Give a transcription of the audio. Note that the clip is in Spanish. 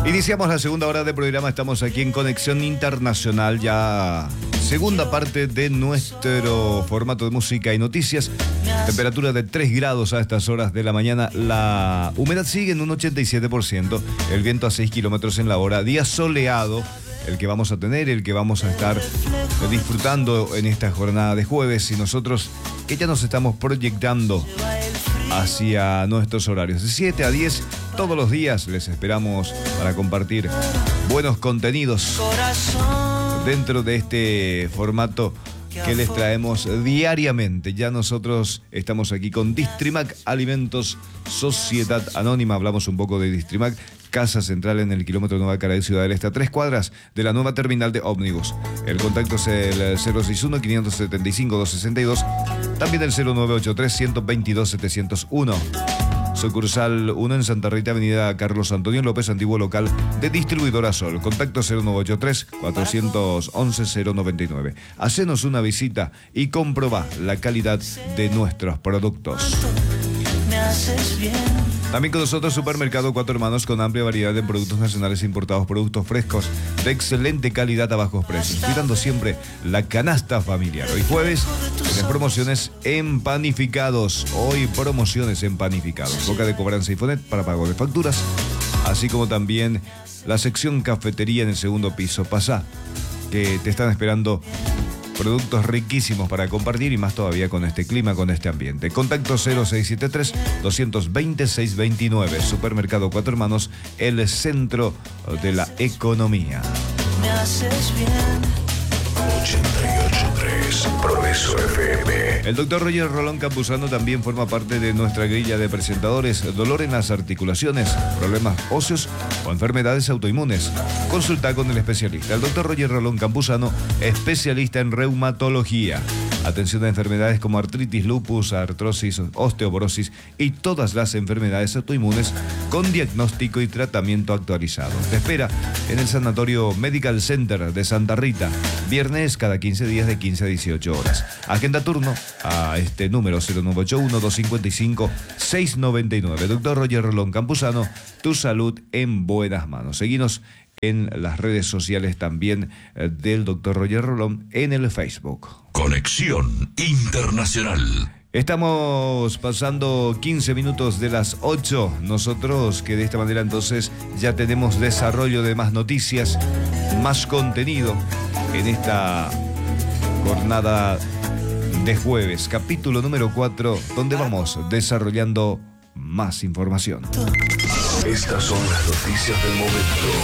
Iniciamos la segunda hora de programa, estamos aquí en Conexión Internacional, ya segunda parte de nuestro formato de música y noticias. Temperatura de 3 grados a estas horas de la mañana, la humedad sigue en un 87%, el viento a 6 kilómetros en la hora, día soleado, el que vamos a tener, el que vamos a estar disfrutando en esta jornada de jueves, y nosotros que ya nos estamos proyectando hacia nuestros horarios de 7 a 10 todos los días. Les esperamos para compartir buenos contenidos dentro de este formato que les traemos diariamente. Ya nosotros estamos aquí con Distrimac Alimentos Sociedad Anónima. Hablamos un poco de Distrimac, Casa Central en el kilómetro Nueva Caral, Ciudad del Este, a 3 cuadras de la nueva terminal de ómnibus. El contacto es el 061-575-262, también el 0983-122-701. Sucursal 1 en Santa Rita, avenida Carlos Antonio López, antiguo local de Distribuidora Sol. Contacto 0983-411-099. Hacenos una visita y comprobá la calidad de nuestros productos. También con nosotros Supermercado Cuatro Hermanos, con amplia variedad de productos nacionales e importados, productos frescos de excelente calidad a bajos precios, cuidando siempre la canasta familiar. Hoy jueves tienes promociones en panificados. Hoy promociones en panificados. Boca de cobranza y Fonet para pago de facturas, así como también la sección cafetería en el segundo piso. Pasá, que te están esperando productos riquísimos para compartir, y más todavía con este clima, con este ambiente. Contacto 0673-220-629. Supermercado Cuatro Hermanos, el centro de la economía. Me haces bien. 88.3 Progreso FM. El doctor Roger Rolón Campuzano también forma parte de nuestra grilla de presentadores. Dolor en las articulaciones, problemas óseos o enfermedades autoinmunes. Consulta con el especialista. El doctor Roger Rolón Campuzano, especialista en reumatología. Atención a enfermedades como artritis, lupus, artrosis, osteoporosis y todas las enfermedades autoinmunes con diagnóstico y tratamiento actualizado. Te espera en el Sanatorio Medical Center de Santa Rita, viernes cada 15 días de 15 a 18 horas. Agenda turno a este número 0981-255-699. Doctor Roger Rolón Campuzano, tu salud en buenas manos. Seguinos en las redes sociales también del doctor Roger Rolón en el Facebook. Conexión Internacional. Estamos pasando 15 minutos de las 8. Nosotros que de esta manera entonces ya tenemos desarrollo de más noticias, más contenido en esta jornada de jueves, capítulo número 4, donde vamos desarrollando más información. Estas son las noticias del momento.